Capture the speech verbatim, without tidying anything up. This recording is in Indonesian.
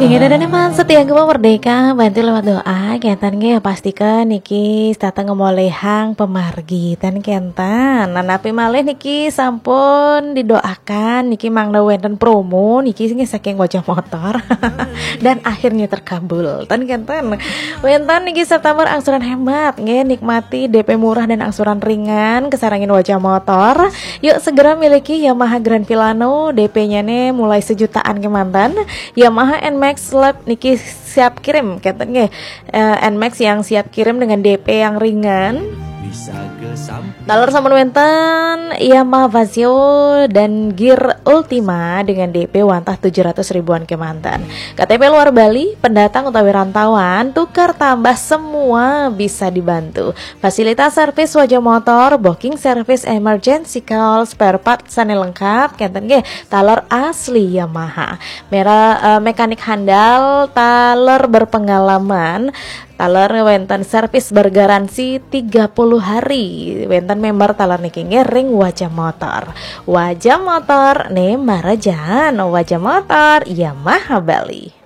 Ingin ada man setia gua merdeka bantu lewat doa kentan ge pastikan niki datang ngemolehang pemargi tan kentan nanapi malih niki sampun didoakan niki mangda wenten promo niki nge saking wajah motor dan akhirnya terkabul tan kentan wenten niki September angsuran hemat nge nikmati D P murah dan angsuran ringan kesarangin wajah motor yuk segera miliki Yamaha Grand Filano D P-nya nih mulai sejutaan ke mantan Yamaha N-Max Lab niki siap kirim katanya uh, N-Max yang siap kirim dengan D P yang ringan Taler sama wenten Yamaha Vazio dan Gear Ultima dengan D P wantah tujuh ratus ribuan ke mantan K T P luar Bali, pendatang utawi rantauan tukar tambah semua bisa dibantu fasilitas servis wajah motor, booking service emergency call, spare part sane lengkap kenten ge taler asli Yamaha merah uh, mekanik handal taler berpengalaman taler wenten servis bergaransi tiga puluh hari wenten member taler niki ring wajah motor wajah motor ne marajan wajah motor Yamaha Bali.